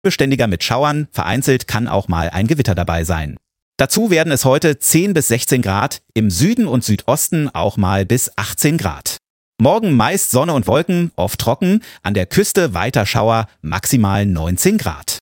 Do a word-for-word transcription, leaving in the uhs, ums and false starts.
Beständiger mit Schauern, vereinzelt kann auch mal ein Gewitter dabei sein. Dazu werden es heute zehn bis sechzehn Grad, im Süden und Südosten auch mal bis achtzehn Grad. Morgen meist Sonne und Wolken, oft trocken, an der Küste weiter Schauer, maximal neunzehn Grad.